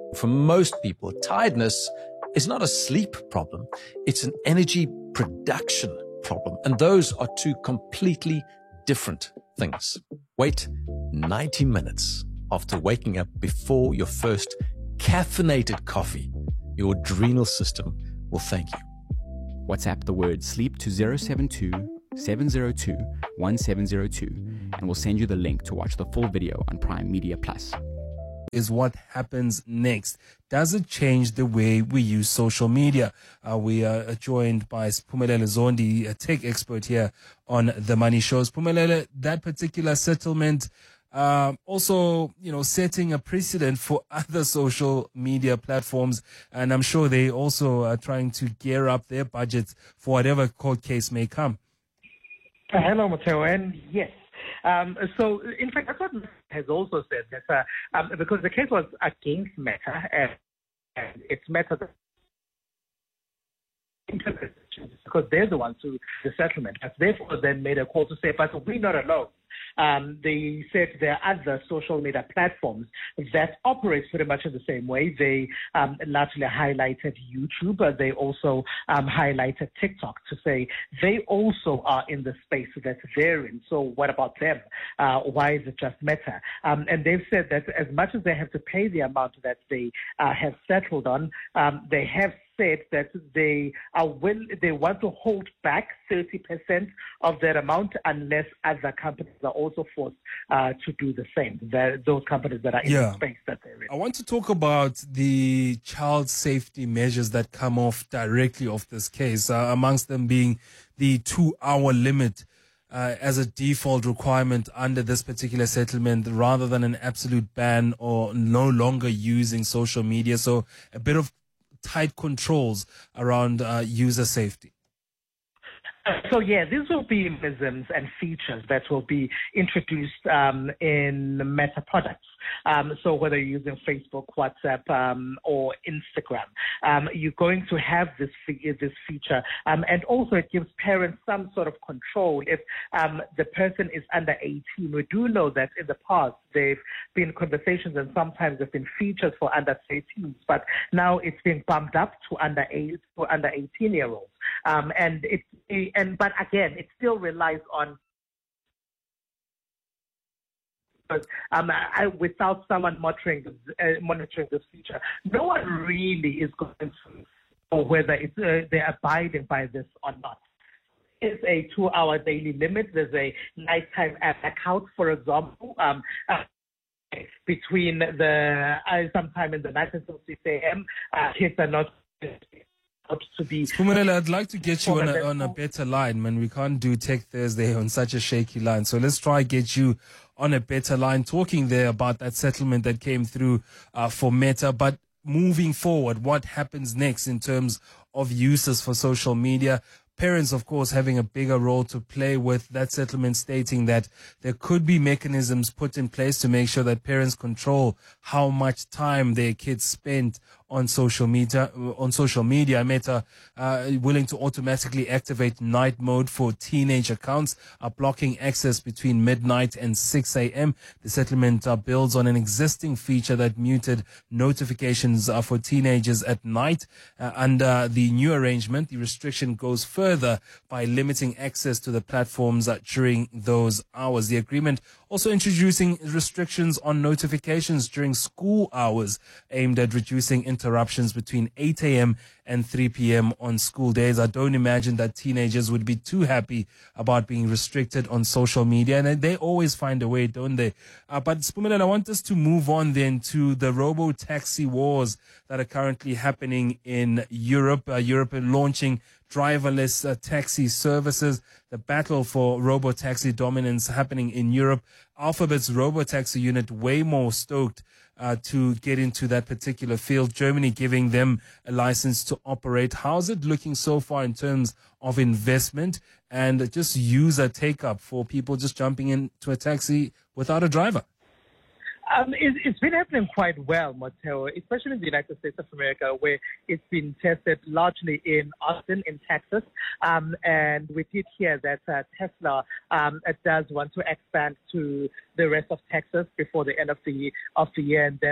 For most people, tiredness is not a sleep problem. It's an energy production problem. And those are two completely different things. Wait 90 minutes after waking up before your first caffeinated coffee. Your adrenal system will thank you. WhatsApp the word sleep to 072 702 1702 and we'll send you the link to watch the full video on Prime Media Plus. Is what happens next. Does it change the way we use social media? We are joined by Phumelele Zondi, a tech expert here on The Money Shows. Phumelele, that particular settlement also, setting a precedent for other social media platforms. And I'm sure they also are trying to gear up their budgets for whatever court case may come. Hello, Matteo, and yes. So, in fact, that's what Meta has also said, that because the case was against Meta, and it's Meta that because they're the ones who the settlement. And therefore, then made a call to say, but we're not alone. They said there are other social media platforms that operate pretty much in the same way. They largely highlighted YouTube, but they also highlighted TikTok to say they also are in the space that they're in. So what about them? Why is it just Meta? And they've said that as much as they have to pay the amount that they have settled on, they have said that they want to hold back 30% of that amount unless other companies are also forced to do the same. Those companies that are in the space that they're in. I want to talk about the child safety measures that come off directly off this case, amongst them being the 2-hour limit as a default requirement under this particular settlement rather than an absolute ban or no longer using social media. So a bit of tight controls around user safety. So, these will be mechanisms and features that will be introduced in Meta products. So whether you're using Facebook, WhatsApp, or Instagram, you're going to have this feature. And also it gives parents some sort of control if the person is under 18. We do know that in the past there have been conversations and sometimes there have been features for under 18s, but now it's being bumped up to under 18-year-olds. But again, it still relies on without someone monitoring this feature. No one really is going to know whether they're abiding by this or not. There's a 2-hour daily limit. There's a nighttime blackout, for example, between sometime in the night until 6 a.m. Kids are not to be. Phumelele, I'd like to get you on a better line, man. We can't do Tech Thursday on such a shaky line. So let's try get you on a better line, talking there about that settlement that came through for Meta. But moving forward, what happens next in terms of uses for social media? Parents, of course, having a bigger role to play with that settlement, stating that there could be mechanisms put in place to make sure that parents control how much time their kids spend on social media. Meta willing to automatically activate night mode for teenage accounts, blocking access between midnight and 6 a.m. The settlement builds on an existing feature that muted notifications for teenagers at night. Under the new arrangement, the restriction goes further by limiting access to the platforms during those hours. The agreement also introducing restrictions on notifications during school hours, aimed at reducing interruptions between 8 a.m. and 3 p.m. on school days. I don't imagine that teenagers would be too happy about being restricted on social media, and they always find a way, don't they? But Phumelele, I want us to move on then to the robo-taxi wars that are currently happening in Europe. Europe launching driverless taxi services. The battle for robo-taxi dominance happening in Europe. Alphabet's robo-taxi unit way more stoked to get into that particular field. Germany giving them a license to operate. How's it looking so far in terms of investment and just user take-up for people just jumping into a taxi without a driver? It's been happening quite well, Matteo, especially in the United States of America, where it's been tested largely in Austin, in Texas. And we did hear that Tesla does want to expand to the rest of Texas before the end of the year, and then